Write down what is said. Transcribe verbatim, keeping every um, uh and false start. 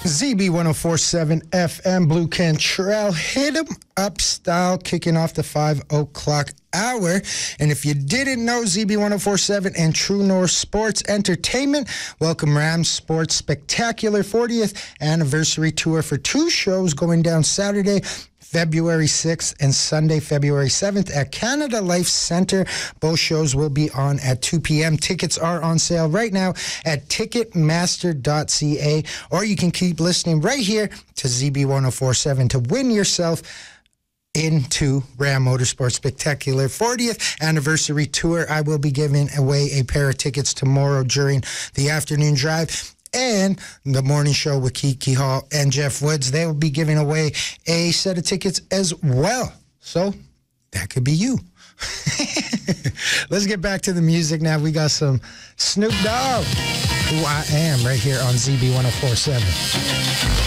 Z B one oh four point seven F M, Blue Cantrell, hit 'em up style, kicking off the five o'clock hour. And if you didn't know, Z B one oh four point seven and True North Sports Entertainment welcome Rams Sports Spectacular fortieth Anniversary Tour for two shows going down Saturday, February sixth and Sunday, February seventh at Canada Life Centre. Both shows will be on at two p.m. Tickets are on sale right now at ticketmaster dot c a, or you can keep listening right here to Z B one oh four point seven to win yourself into Ram Motorsports Spectacular fortieth Anniversary Tour. I will be giving away a pair of tickets tomorrow during the afternoon drive. And the morning show with Kiki Hall and Jeff Woods, they will be giving away a set of tickets as well. So that could be you. Let's get back to the music now. We got some Snoop Dogg, Who I Am, right here on Z B one oh four point seven.